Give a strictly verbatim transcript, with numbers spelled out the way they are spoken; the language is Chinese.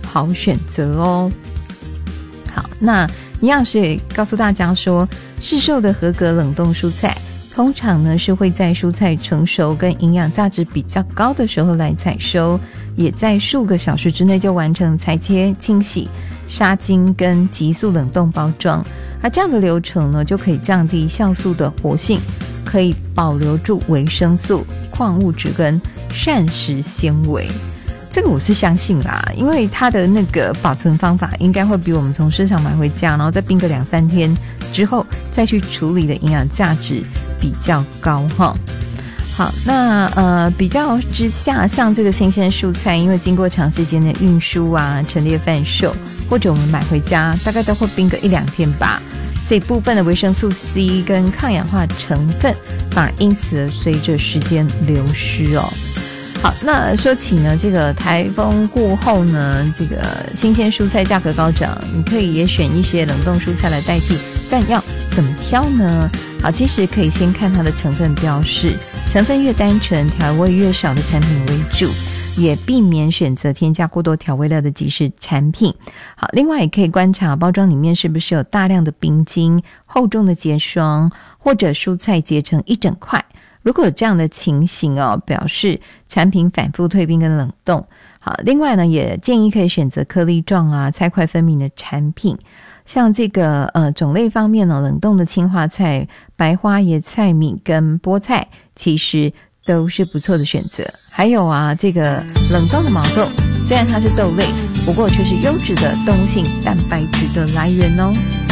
好选择哦。好，那营养师也告诉大家说，市售的合格冷冻蔬菜通常呢是会在蔬菜成熟跟营养价值比较高的时候来采收，也在数个小时之内就完成裁切、清洗、杀菌跟急速冷冻包装。而这样的流程呢，就可以降低酵素的活性，可以保留住维生素、矿物质跟膳食纤维。这个我是相信啦，因为它的那个保存方法应该会比我们从市场买回家，然后再冰个两三天之后再去处理的营养价值比较高哈。好，那呃比较之下，像这个新鲜蔬菜，因为经过长时间的运输啊、陈列贩售，或者我们买回家，大概都会冰个一两天吧，所以部分的维生素 C 跟抗氧化成分反而因此而随着时间流失哦。好，那说起呢，这个台风过后呢，这个新鲜蔬菜价格高涨，你可以也选一些冷冻蔬菜来代替，但要怎么挑呢？好，其实可以先看它的成分标示，成分越单纯、调味越少的产品为主，也避免选择添加过多调味料的即食产品。好，另外也可以观察包装里面是不是有大量的冰晶、厚重的结霜，或者蔬菜结成一整块。如果有这样的情形哦，表示产品反复退冰跟冷冻。好，另外呢，也建议可以选择颗粒状啊、菜块分明的产品。像这个呃种类方面呢，冷冻的青花菜、白花椰菜米跟菠菜，其实都是不错的选择。还有啊，这个冷冻的毛豆，虽然它是豆类，不过却是优质的动物性蛋白质的来源哦。